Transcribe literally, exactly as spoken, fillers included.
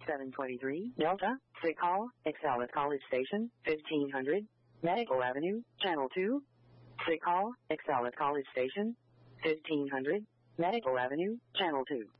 seven twenty-three Delta, sick call, Excel at College Station, fifteen hundred, Medical Avenue, Channel two. Sick call, Excel at College Station, fifteen hundred, Medical Avenue, Channel two.